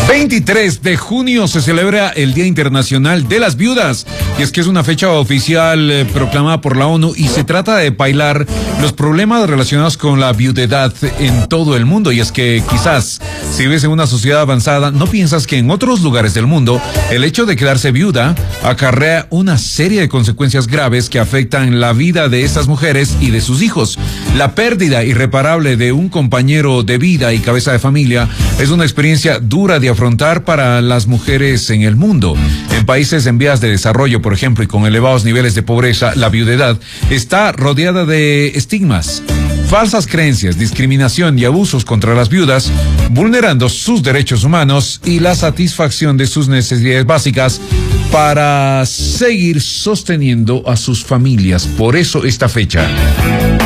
23 de junio se celebra el Día Internacional de las Viudas, y es que es una fecha oficial proclamada por la ONU y se trata de bailar los problemas relacionados con la viudedad en todo el mundo. Y es que quizás si vives en una sociedad avanzada no piensas que en otros lugares del mundo el hecho de quedarse viuda acarrea una serie de consecuencias graves que afectan la vida de estas mujeres y de sus hijos. La pérdida irreparable de un compañero de vida y cabeza de familia es una experiencia dura de afrontar para las mujeres en el mundo. En países en vías de desarrollo, por ejemplo, y con elevados niveles de pobreza, la viudedad está rodeada de estigmas, falsas creencias, discriminación y abusos contra las viudas, vulnerando sus derechos humanos y la satisfacción de sus necesidades básicas para seguir sosteniendo a sus familias. Por eso esta fecha.